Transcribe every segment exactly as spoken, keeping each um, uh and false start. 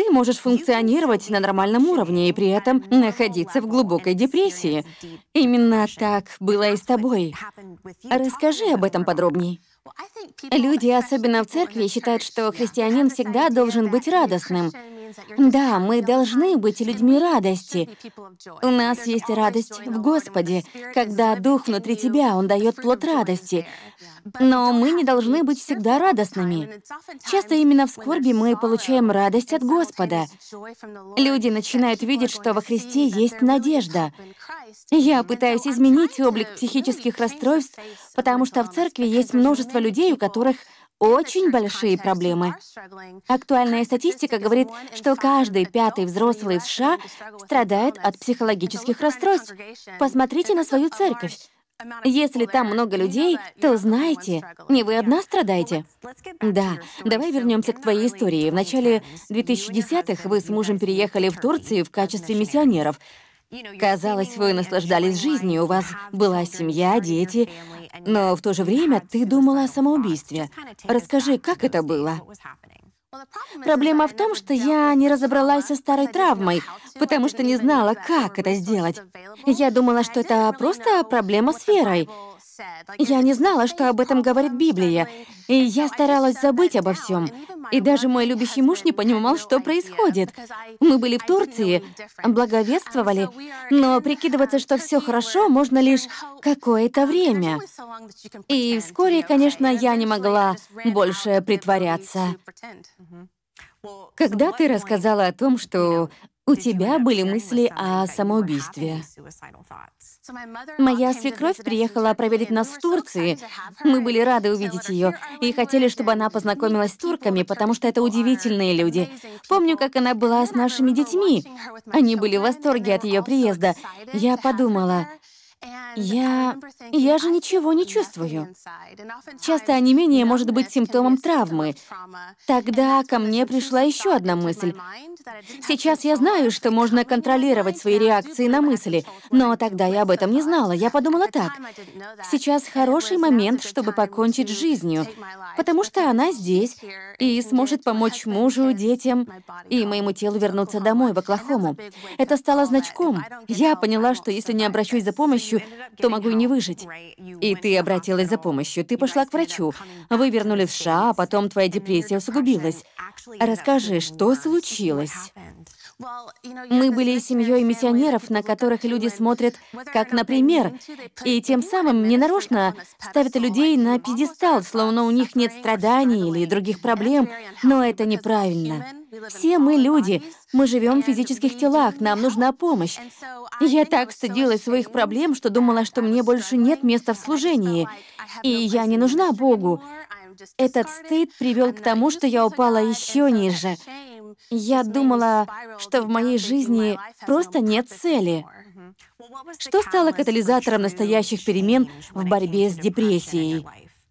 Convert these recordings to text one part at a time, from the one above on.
ты можешь функционировать на нормальном уровне и при этом находиться в глубокой депрессии. Именно так было и с тобой. Расскажи об этом подробней. Люди, особенно в церкви, считают, что христианин всегда должен быть радостным. Да, мы должны быть людьми радости. У нас есть радость в Господе. Когда Дух внутри тебя, Он дает плод радости. Но мы не должны быть всегда радостными. Часто именно в скорби мы получаем радость от Господа. Люди начинают видеть, что во Христе есть надежда. Я пытаюсь изменить облик психических расстройств, потому что в церкви есть множество людей, у которых очень большие проблемы. Актуальная статистика говорит, что каждый пятый взрослый в США страдает от психологических расстройств. Посмотрите на свою церковь. Если там много людей, то знаете, не вы одна страдаете. Да, давай вернемся к твоей истории. В начале две тысячи десятых вы с мужем переехали в Турцию в качестве миссионеров. Казалось, вы наслаждались жизнью, у вас была семья, дети, но в то же время ты думала о самоубийстве. Расскажи, как это было? Проблема в том, что я не разобралась со старой травмой, потому что не знала, как это сделать. Я думала, что это просто проблема с верой. Я не знала, что об этом говорит Библия, и я старалась забыть обо всем. И даже мой любящий муж не понимал, что происходит. Мы были в Турции, благовествовали, но прикидываться, что все хорошо, можно лишь какое-то время. И вскоре, конечно, я не могла больше притворяться. Когда ты рассказала о том, что у тебя были мысли о самоубийстве? Моя свекровь приехала проведать нас в Турции. Мы были рады увидеть ее и хотели, чтобы она познакомилась с турками, потому что это удивительные люди. Помню, как она была с нашими детьми. Они были в восторге от ее приезда. Я подумала, я... я же ничего не чувствую. Часто онемение может быть симптомом травмы. Тогда ко мне пришла еще одна мысль. Сейчас я знаю, что можно контролировать свои реакции на мысли, но тогда я об этом не знала. Я подумала так. Сейчас хороший момент, чтобы покончить с жизнью, потому что она здесь и сможет помочь мужу, детям и моему телу вернуться домой, в Оклахому. Это стало значком. Я поняла, что если не обращусь за помощью, то могу и не выжить. И ты обратилась за помощью, ты пошла к врачу. Вы вернулись в США, а потом твоя депрессия усугубилась. Расскажи, что случилось? Мы были семьей миссионеров, на которых люди смотрят как на пример, и тем самым ненарочно ставят людей на пьедестал, словно у них нет страданий или других проблем, но это неправильно. Все мы люди, мы живем в физических телах, нам нужна помощь. Я так стыдилась своих проблем, что думала, что мне больше нет места в служении, и я не нужна Богу. Этот стыд привел к тому, что я упала еще ниже. Я думала, что в моей жизни просто нет цели. Что стало катализатором настоящих перемен в борьбе с депрессией?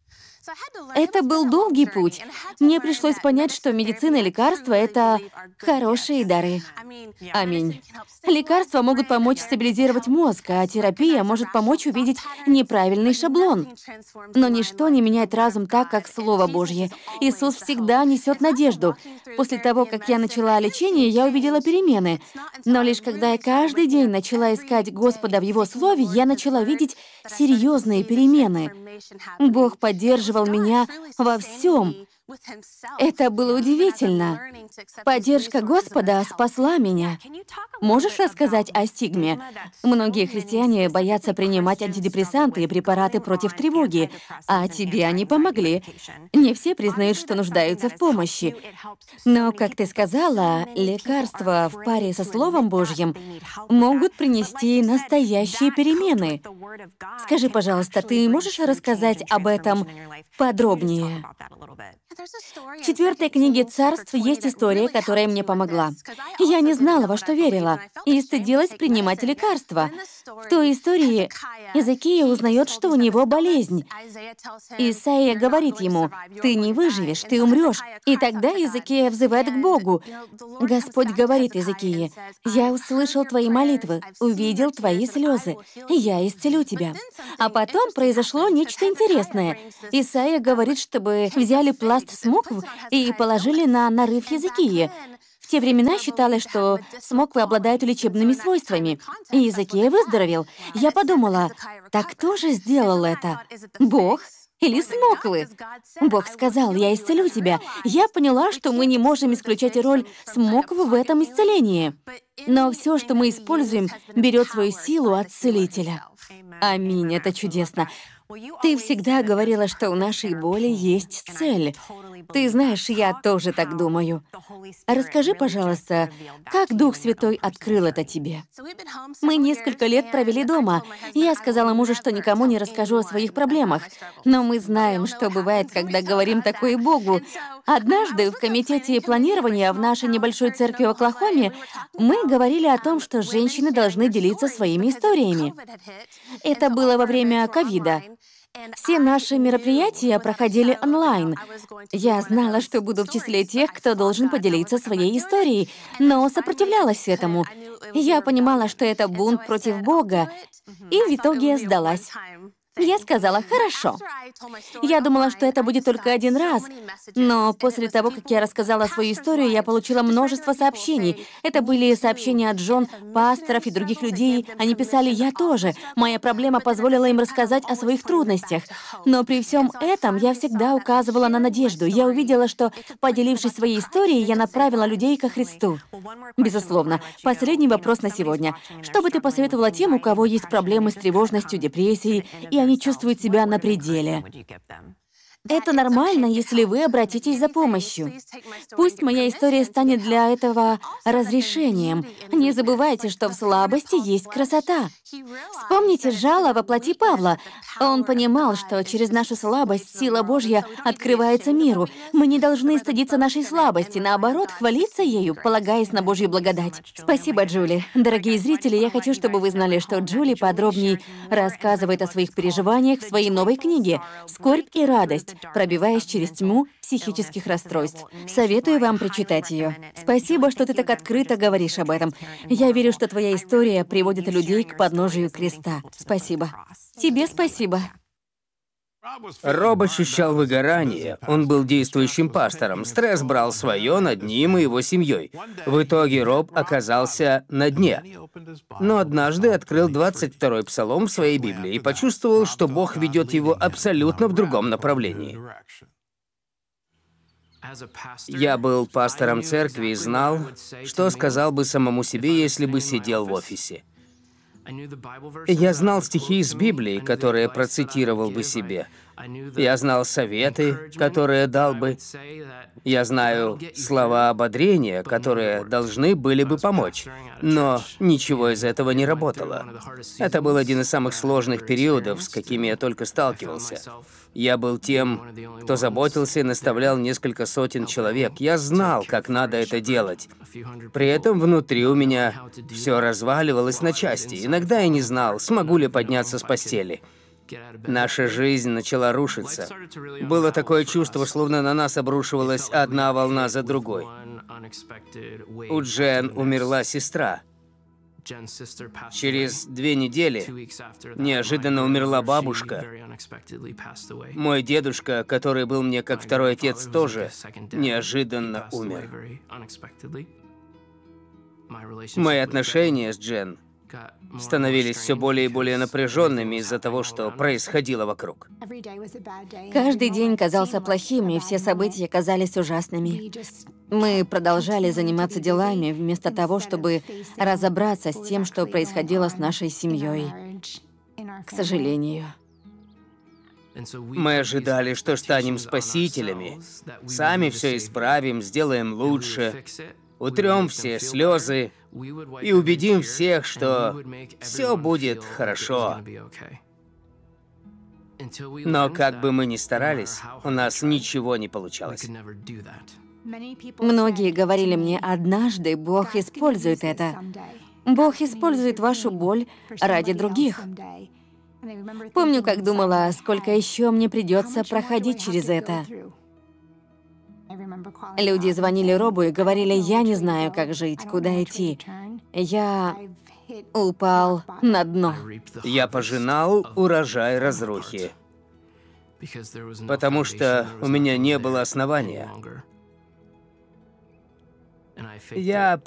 Это был долгий путь. Мне пришлось понять, что медицина и лекарства — это хорошие дары. Аминь. Лекарства могут помочь стабилизировать мозг, а терапия может помочь увидеть неправильный шаблон. Но ничто не меняет разум так, как Слово Божье. Иисус всегда несет надежду. После того, как я начала лечение, я увидела перемены. Но лишь когда я каждый день начала искать Господа в Его Слове, я начала видеть серьезные перемены. Бог поддерживал меня во всем. Это было удивительно. Поддержка Господа спасла меня. Можешь рассказать о стигме? Многие христиане боятся принимать антидепрессанты и препараты против тревоги, а тебе они помогли. Не все признают, что нуждаются в помощи. Но, как ты сказала, лекарства в паре со Словом Божьим могут принести настоящие перемены. Скажи, пожалуйста, ты можешь рассказать об этом подробнее? В четвертой книге Царств есть история, которая мне помогла. Я не знала, во что верила, и стыдилась принимать лекарства. В той истории Иезекия узнает, что у него болезнь. Исаия говорит ему: «Ты не выживешь, ты умрешь». И тогда Иезекия взывает к Богу. Господь говорит Иезекии: «Я услышал твои молитвы, увидел твои слезы, и я исцелю тебя». А потом произошло нечто интересное. Исаия говорит, чтобы взяли пласт смокв и положили на нарыв Иезекии. В В те времена считалось, что смоквы обладают лечебными свойствами, и Иезекия выздоровел. Я подумала, так кто же сделал это? Бог или смоквы? Бог сказал, я исцелю тебя. Я поняла, что мы не можем исключать роль смоквы в этом исцелении. Но все, что мы используем, берет свою силу от Целителя. Аминь, это чудесно. Ты всегда говорила, что у нашей боли есть цель. Ты знаешь, я тоже так думаю. Расскажи, пожалуйста, как Дух Святой открыл это тебе? Мы несколько лет провели дома. Я сказала мужу, что никому не расскажу о своих проблемах. Но мы знаем, что бывает, когда говорим такое Богу. Однажды в комитете планирования в нашей небольшой церкви в Оклахоме мы говорили о том, что женщины должны делиться своими историями. Это было во время ковида. Все наши мероприятия проходили онлайн. Я знала, что буду в числе тех, кто должен поделиться своей историей, но сопротивлялась этому. Я понимала, что это бунт против Бога, и в итоге сдалась. Я сказала, хорошо. Я думала, что это будет только один раз, но после того, как я рассказала свою историю, я получила множество сообщений. Это были сообщения от жен, пасторов и других людей. Они писали, я тоже. Моя проблема позволила им рассказать о своих трудностях. Но при всем этом я всегда указывала на надежду. Я увидела, что, поделившись своей историей, я направила людей ко Христу. Безусловно. Последний вопрос на сегодня. Что бы ты посоветовала тем, у кого есть проблемы с тревожностью, депрессией, и они чувствуют себя на пределе? Это нормально, если вы обратитесь за помощью. Пусть моя история станет для этого разрешением. Не забывайте, что в слабости есть красота. Вспомните жало во плоти Павла. Он понимал, что через нашу слабость сила Божья открывается миру. Мы не должны стыдиться нашей слабости, наоборот, хвалиться ею, полагаясь на Божью благодать. Спасибо, Джули. Дорогие зрители, я хочу, чтобы вы знали, что Джули подробнее рассказывает о своих переживаниях в своей новой книге «Скорбь и радость. Пробиваясь через тьму психических расстройств». Советую вам прочитать ее. Спасибо, что ты так открыто говоришь об этом. Я верю, что твоя история приводит людей к подножию креста. Спасибо. Тебе спасибо. Роб ощущал выгорание. Он был действующим пастором. Стресс брал свое над ним и его семьей. В итоге Роб оказался на дне. Но однажды открыл двадцать второй псалом в своей Библии и почувствовал, что Бог ведет его абсолютно в другом направлении. Я был пастором церкви и знал, что сказал бы самому себе, если бы сидел в офисе. Я знал стихи из Библии, которые процитировал бы себе. Я знал советы, которые дал бы. Я знаю слова ободрения, которые должны были бы помочь. Но ничего из этого не работало. Это был один из самых сложных периодов, с какими я только сталкивался. Я был тем, кто заботился и наставлял несколько сотен человек. Я знал, как надо это делать. При этом внутри у меня все разваливалось на части. Иногда я не знал, смогу ли подняться с постели. Наша жизнь начала рушиться. Было такое чувство, словно на нас обрушивалась одна волна за другой. У Джен умерла сестра. Через две недели неожиданно умерла бабушка. Мой дедушка, который был мне как второй отец, тоже неожиданно умер. Мои отношения с Джен становились все более и более напряженными из-за того, что происходило вокруг. Каждый день казался плохим, и все события казались ужасными. Мы продолжали заниматься делами, вместо того, чтобы разобраться с тем, что происходило с нашей семьей. К сожалению. Мы ожидали, что станем спасителями. Сами все исправим, сделаем лучше, утрем все слезы и убедим всех, что все будет хорошо. Но как бы мы ни старались, у нас ничего не получалось. Многие говорили мне, однажды Бог использует это. Бог использует вашу боль ради других. Помню, как думала, сколько еще мне придется проходить через это. Люди звонили Робу и говорили, я не знаю, как жить, куда идти. Я упал на дно. Я пожинал урожай разрухи, потому что у меня не было основания. Я